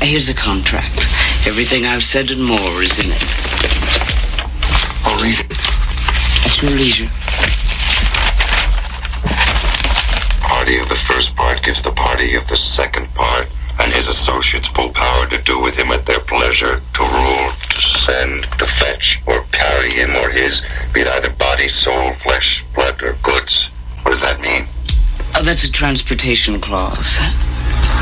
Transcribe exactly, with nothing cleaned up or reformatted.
Here's a contract. Everything I've said and more is in it. I'll read it. At your leisure. Party of the first part gives the party of the second part and his associates full power to do with him at their pleasure, to rule, to send, to fetch, or carry him or his, be it either body, soul, flesh, blood, or goods. What does that mean? Oh, that's a transportation clause.